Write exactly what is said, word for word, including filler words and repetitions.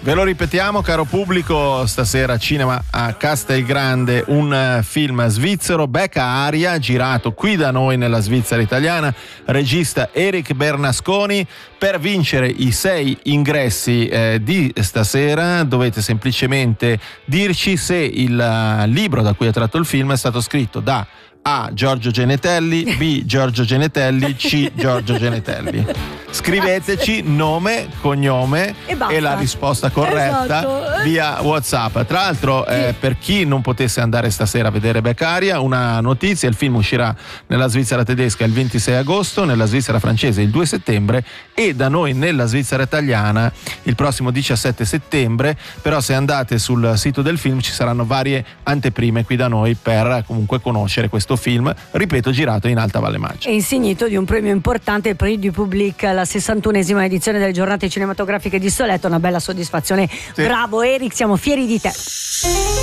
Ve lo ripetiamo, caro pubblico, stasera cinema a Castelgrande, un film svizzero, Becca Aria, girato qui da noi nella Svizzera italiana, regista Eric Bernasconi. Per vincere i sei ingressi eh, di stasera dovete semplicemente dirci se il uh, libro da cui è tratto il film è stato scritto da A. Giorgio Genetelli, B. Giorgio Genetelli, C. Giorgio Genetelli. Scriveteci nome, cognome e, e la risposta corretta, esatto, via WhatsApp. Tra l'altro, eh, per chi non potesse andare stasera a vedere Becca Aria, una notizia: il film uscirà nella Svizzera tedesca il ventisei agosto, nella Svizzera francese il due settembre e da noi nella Svizzera italiana il prossimo diciassette settembre. Però se andate sul sito del film ci saranno varie anteprime qui da noi per comunque conoscere questo film, ripeto, girato in Alta Valle Maggia. È insignito di un premio importante, il Prix du Public, la sessantunesima edizione delle giornate cinematografiche di Spoleto. Una bella soddisfazione. Sì. Bravo Eric, siamo fieri di te.